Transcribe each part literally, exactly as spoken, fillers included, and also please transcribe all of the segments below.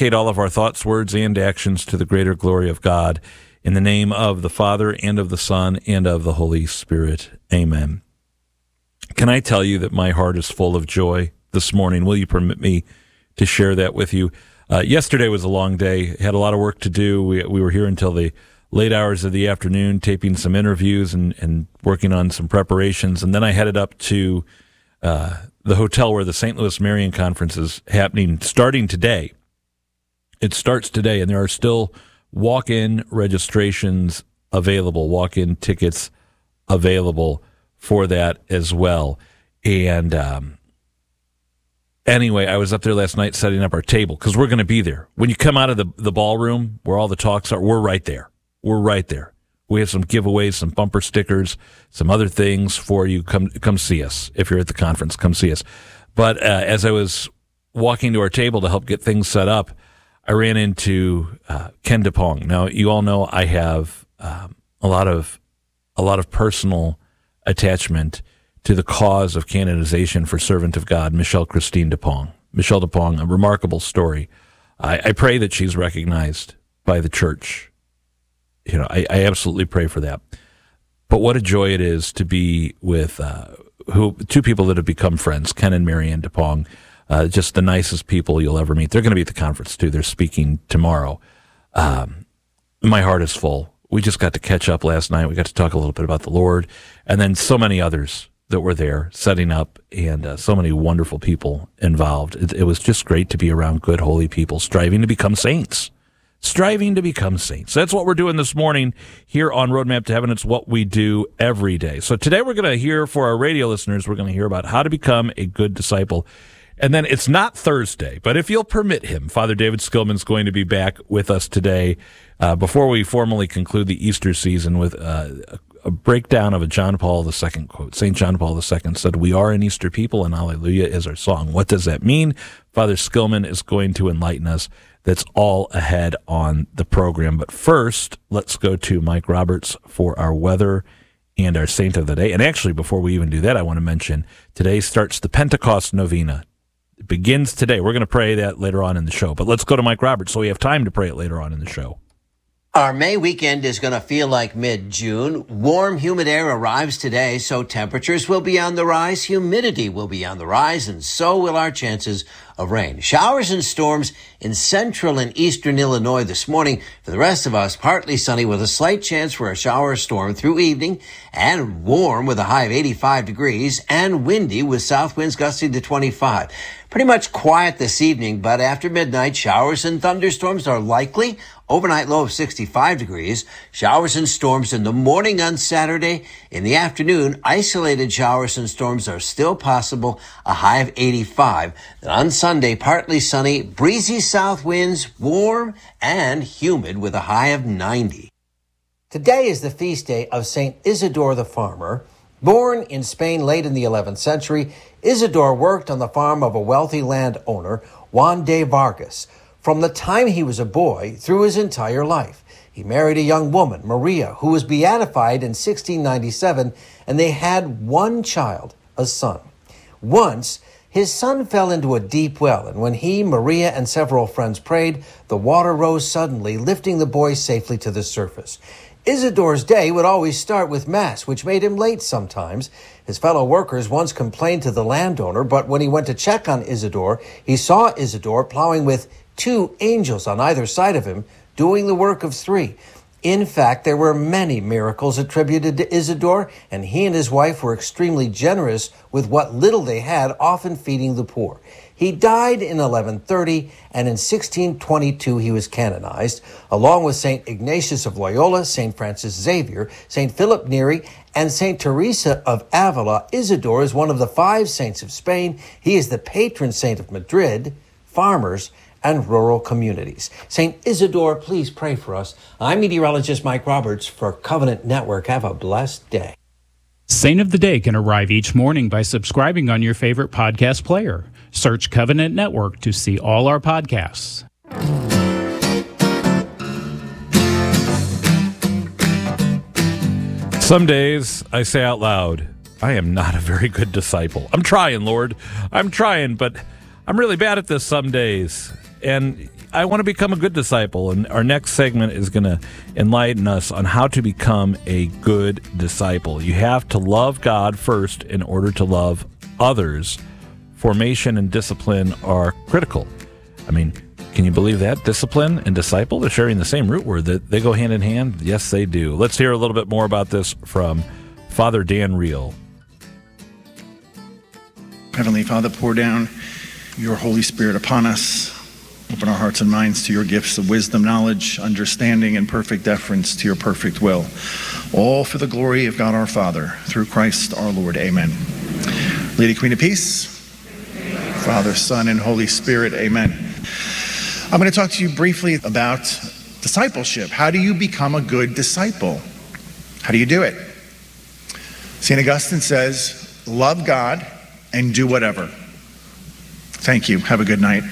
dedicate all of our thoughts, words, and actions to the greater glory of God. In the name of the Father, and of the Son, and of the Holy Spirit. Amen. Can I tell you that my heart is full of joy this morning? Will you permit me to share that with you? Uh, yesterday was a long day. Had a lot of work to do. We we were here until the late hours of the afternoon, taping some interviews and, and working on some preparations. And then I headed up to uh, the hotel where the Saint Louis Marian Conference is happening, starting today. It starts today, and there are still walk-in registrations available, walk-in tickets available for that as well. And um, anyway, I was up there last night setting up our table because we're going to be there. When you come out of the, the ballroom where all the talks are, we're right there. We're right there. We have some giveaways, some bumper stickers, some other things for you. Come come see us. If you're at the conference, come see us. But uh, as I was walking to our table to help get things set up, I ran into uh, Ken DuPong. Now, you all know I have um, a lot of a lot of personal attachment to the cause of canonization for Servant of God, Michelle Christine DuPong. Michelle DuPong, a remarkable story. I, I pray that she's recognized by the church. You know, I, I absolutely pray for that. But what a joy it is to be with uh, who two people that have become friends, Ken and Marianne DuPong. Uh, just the nicest people you'll ever meet. They're going to be at the conference, too. They're speaking tomorrow. Um, my heart is full. We just got to catch up last night. We got to talk a little bit about the Lord. And then so many others that were there setting up, and uh, so many wonderful people involved. It, it was just great to be around good, holy people striving to become saints. Striving to become saints. That's what we're doing this morning here on Roadmap to Heaven. It's what we do every day. So today we're going to hear, for our radio listeners, we're going to hear about how to become a good disciple. And then it's not Thursday, but if you'll permit him, Father David Skillman's going to be back with us today uh, before we formally conclude the Easter season with uh, a, a breakdown of a John Paul the Second quote. Saint John Paul the Second said, "We are an Easter people, and Alleluia is our song." What does that mean? Father Skillman is going to enlighten us. That's all ahead on the program. But first, let's go to Mike Roberts for our weather and our saint of the day. And actually, before we even do that, I want to mention today starts the Pentecost Novena. It begins today. We're going to pray that later on in the show. But let's go to Mike Roberts so we have time to pray it later on in the show. Our May weekend is going to feel like mid-June. Warm, humid air arrives today, so temperatures will be on the rise, humidity will be on the rise, and so will our chances of rain. Showers and storms in central and eastern Illinois this morning. For the rest of us, partly sunny with a slight chance for a shower or storm through evening, and warm with a high of eighty-five degrees, and windy with south winds gusting to twenty-five. Pretty much quiet this evening, but after midnight, showers and thunderstorms are likely. Overnight low of sixty-five degrees. Showers and storms in the morning on Saturday. In the afternoon, isolated showers and storms are still possible. A high of eighty-five. Then on Sunday, partly sunny, breezy south winds, warm and humid with a high of ninety. Today is the feast day of Saint Isidore the Farmer. Born in Spain late in the eleventh century, Isidore worked on the farm of a wealthy landowner, Juan de Vargas, from the time he was a boy through his entire life. He married a young woman, Maria, who was beatified in sixteen ninety-seven, and they had one child, a son. Once, his son fell into a deep well, and when he, Maria, and several friends prayed, the water rose suddenly, lifting the boy safely to the surface. Isidore's day would always start with Mass, which made him late sometimes. His fellow workers once complained to the landowner, but when he went to check on Isidore, he saw Isidore plowing with two angels on either side of him, doing the work of three. In fact, there were many miracles attributed to Isidore, and he and his wife were extremely generous with what little they had, often feeding the poor. He died in eleven thirty, and in sixteen twenty-two he was canonized, along with Saint Ignatius of Loyola, Saint Francis Xavier, Saint Philip Neri, and Saint Teresa of Avila. Isidore is one of the five saints of Spain. He is the patron saint of Madrid, farmers, and rural communities. Saint Isidore, please pray for us. I'm meteorologist Mike Roberts for Covenant Network. Have a blessed day. Saint of the Day can arrive each morning by subscribing on your favorite podcast player. Search Covenant Network to see all our podcasts. Some days I say out loud, I am not a very good disciple. I'm trying, Lord. I'm trying, but I'm really bad at this some days. And I want to become a good disciple, and our next segment is going to enlighten us on how to become a good disciple. You have to love God first in order to love others. Formation and discipline are critical. I mean, can you believe that? Discipline and disciple, they're sharing the same root word. That they go hand in hand? Yes, they do. Let's hear a little bit more about this from Father Dan Reel. Heavenly Father, pour down your Holy Spirit upon us. Open our hearts and minds to your gifts of wisdom, knowledge, understanding, and perfect deference to your perfect will. All for the glory of God our Father, through Christ our Lord. Amen. Lady Queen of Peace, Father, Son, and Holy Spirit. Amen. I'm going to talk to you briefly about discipleship. How do you become a good disciple? How do you do it? Saint Augustine says, love God and do whatever. Thank you. Have a good night.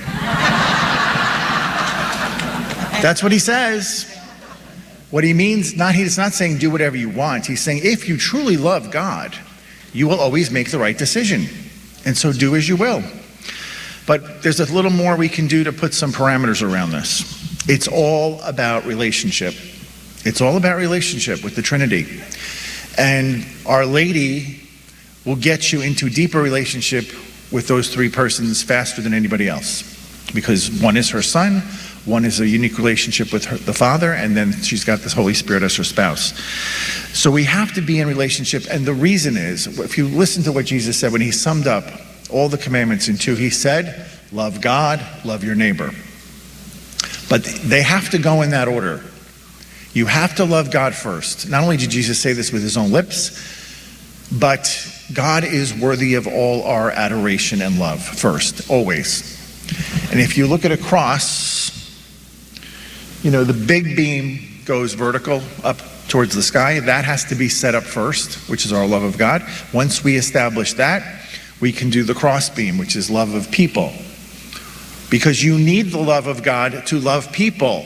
That's what he says. What he means, not he's not saying do whatever you want. He's saying if you truly love God, you will always make the right decision. And so do as you will. But there's a little more we can do to put some parameters around this. It's all about relationship. It's all about relationship with the Trinity. And Our Lady will get you into deeper relationship with those three persons faster than anybody else. Because one is her son, one is a unique relationship with her, the Father, and then she's got this Holy Spirit as her spouse. So we have to be in relationship, and the reason is, if you listen to what Jesus said when he summed up all the commandments in two, he said, love God, love your neighbor. But they have to go in that order. You have to love God first. Not only did Jesus say this with his own lips, but God is worthy of all our adoration and love first, always. And if you look at a cross, you know, the big beam goes vertical up towards the sky. That has to be set up first, which is our love of God. Once we establish that, we can do the cross beam, which is love of people. Because you need the love of God to love people.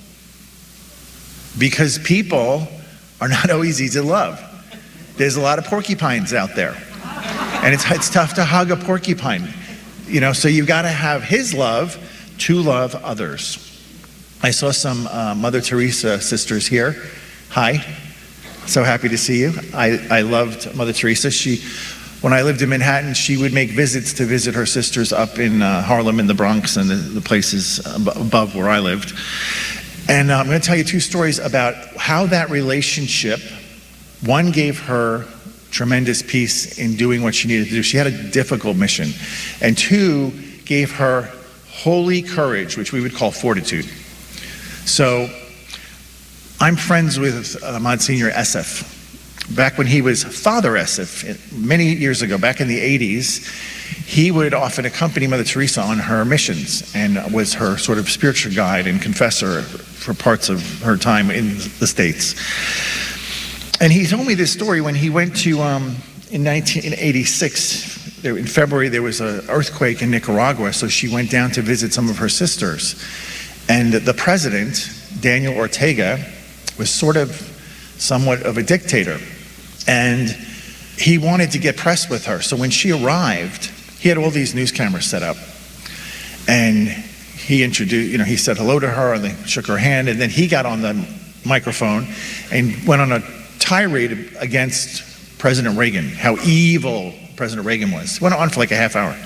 Because people are not always easy to love. There's a lot of porcupines out there. And it's, it's tough to hug a porcupine. You know, so you've got to have his love to love others. I saw some uh, Mother Teresa sisters here. Hi. So happy to see you. I, I loved Mother Teresa. She, when I lived in Manhattan, she would make visits to visit her sisters up in uh, Harlem and the Bronx and the, the places above where I lived. And uh, I'm going to tell you two stories about how that relationship, one gave her tremendous peace in doing what she needed to do. She had a difficult mission. And two, gave her holy courage, which we would call fortitude. So I'm friends with uh, Monsignor Esseff. Back when he was Father Esseff, many years ago, back in the eighties, he would often accompany Mother Teresa on her missions and was her sort of spiritual guide and confessor for parts of her time in the States. And he told me this story when he went to, um, in nineteen eighty-six, there, in February, there was an earthquake in Nicaragua, so she went down to visit some of her sisters. And the president, Daniel Ortega, was sort of somewhat of a dictator. And he wanted to get press with her. So when she arrived, he had all these news cameras set up. And he introduced, you know, he said hello to her and they shook her hand. And then he got on the microphone and went on a tirade against President Reagan, how evil President Reagan was. It went on for like a half hour.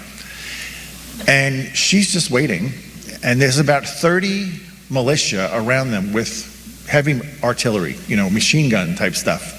And she's just waiting. And there's about thirty militia around them with heavy artillery, you know, machine gun type stuff.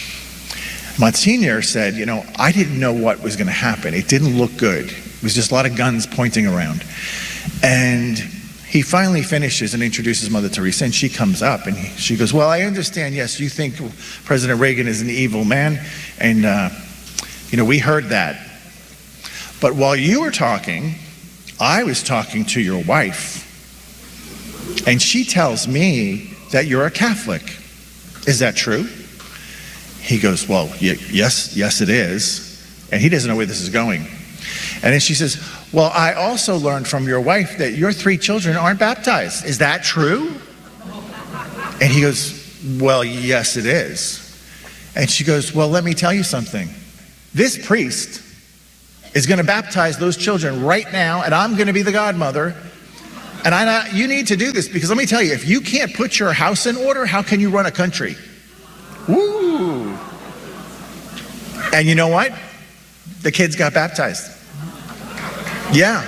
Monsignor said, you know, I didn't know what was going to happen. It didn't look good. It was just a lot of guns pointing around. And he finally finishes and introduces Mother Teresa, and she comes up and he, she goes, well, I understand, yes, you think President Reagan is an evil man, and, uh, you know, we heard that. But while you were talking, I was talking to your wife, and she tells me that you're a Catholic. Is that true? He goes, well, y- yes, yes it is. And he doesn't know where this is going. And then she says, well, I also learned from your wife that your three children aren't baptized. Is that true? And he goes, well, yes it is. And she goes, well, let me tell you something. This priest is going to baptize those children right now, and I'm going to be the godmother. And I, you need to do this, because let me tell you, if you can't put your house in order, how can you run a country? Woo! And you know what? The kids got baptized. Yeah.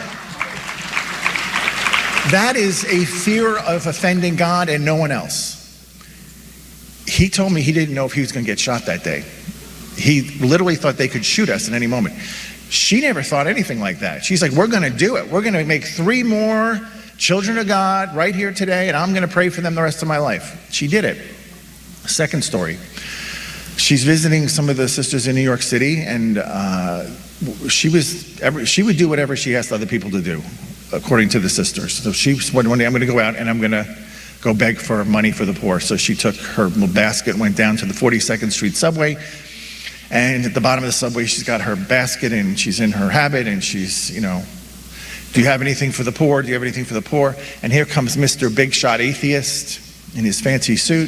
That is a fear of offending God and no one else. He told me he didn't know if he was going to get shot that day. He literally thought they could shoot us at any moment. She never thought anything like that. She's like, we're going to do it. We're going to make three more children of God right here today, and I'm going to pray for them the rest of my life. She did it. Second story. She's visiting some of the sisters in New York City, and uh, she was every, she would do whatever she asked other people to do, according to the sisters. So she said, one day, I'm going to go out and I'm going to go beg for money for the poor. So she took her little basket, went down to the forty-second Street subway, and at the bottom of the subway, she's got her basket, and she's in her habit, and she's, you know, do you have anything for the poor? Do you have anything for the poor? And here comes Mister Big Shot Atheist in his fancy suit.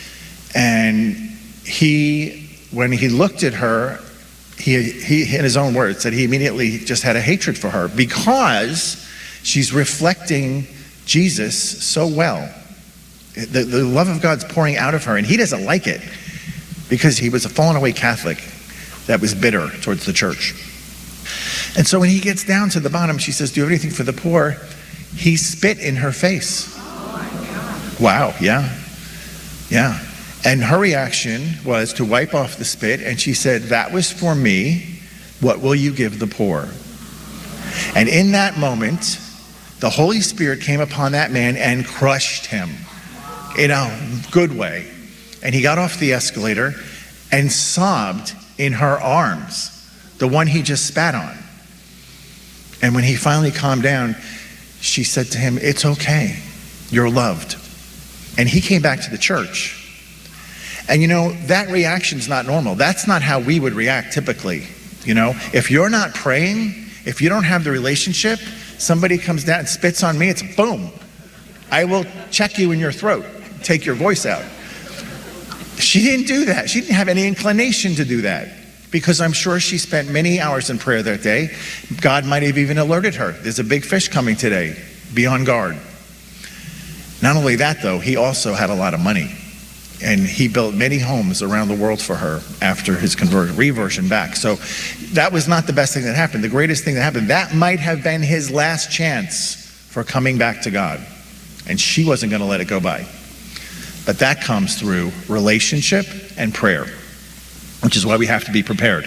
And he, when he looked at her, he, he, in his own words, said he immediately just had a hatred for her because she's reflecting Jesus so well. The, the love of God's pouring out of her, and he doesn't like it because he was a fallen away Catholic that was bitter towards the church. And so when he gets down to the bottom, she says, do you have anything for the poor? He spit in her face. Oh, wow, yeah, yeah. And her reaction was to wipe off the spit, and she said, that was for me. What will you give the poor? And in that moment, the Holy Spirit came upon that man and crushed him in a good way. And he got off the escalator and sobbed in her arms, the one he just spat on. And when he finally calmed down, she said to him, it's okay, you're loved. And he came back to the church. And you know, that reaction's not normal. That's not how we would react typically. You know, if you're not praying, if you don't have the relationship, somebody comes down and spits on me, it's boom. I will check you in your throat, take your voice out. She didn't do that. She didn't have any inclination to do that, because I'm sure she spent many hours in prayer that day. God might have even alerted her. There's a big fish coming today. Be on guard. Not only that, though, he also had a lot of money. And he built many homes around the world for her after his conversion, reversion back. So that was not the best thing that happened. The greatest thing that happened, that might have been his last chance for coming back to God. And she wasn't going to let it go by. But that comes through relationship and prayer, which is why we have to be prepared.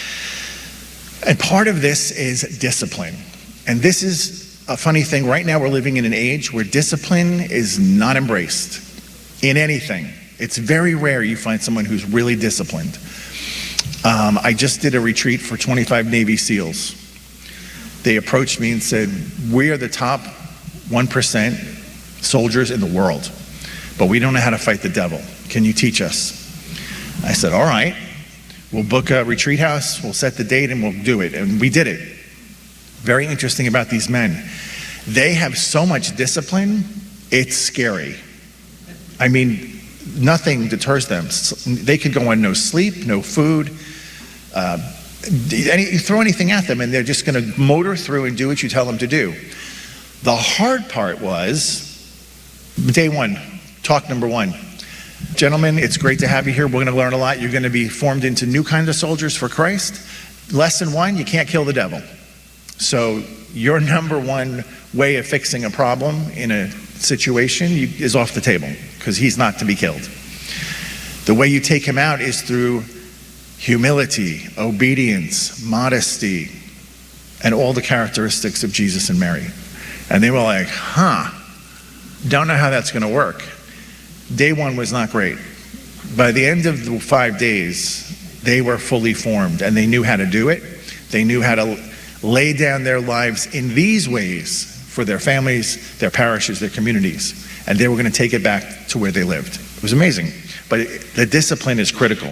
And part of this is discipline. And this is a funny thing. Right now we're living in an age where discipline is not embraced in anything. It's very rare you find someone who's really disciplined. Um, I just did a retreat for twenty-five Navy SEALs. They approached me and said, we are the top one percent soldiers in the world, but we don't know how to fight the devil. Can you teach us? I said, all right. We'll book a retreat house, we'll set the date, and we'll do it. And we did it. Very interesting about these men. They have so much discipline, it's scary. I mean, nothing deters them. They could go on no sleep, no food. Uh, any, you throw anything at them and they're just going to motor through and do what you tell them to do. The hard part was day one, talk number one. Gentlemen, it's great to have you here. We're going to learn a lot. You're going to be formed into new kinds of soldiers for Christ. Lesson one, you can't kill the devil. So your number one way of fixing a problem in a situation you, is off the table, because he's not to be killed. The way you take him out is through humility, obedience, modesty, and all the characteristics of Jesus and Mary. And they were like, huh, don't know how that's going to work. Day one was not great. By the end of the five days, they were fully formed and they knew how to do it. They knew how to lay down their lives in these ways for their families, their parishes, their communities. And they were going to take it back to where they lived. It was amazing. But it, the discipline is critical.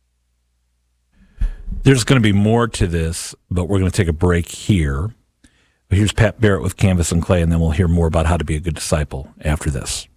There's going to be more to this, but we're going to take a break here. Here's Pat Barrett with Canvas and Clay, and then we'll hear more about how to be a good disciple after this.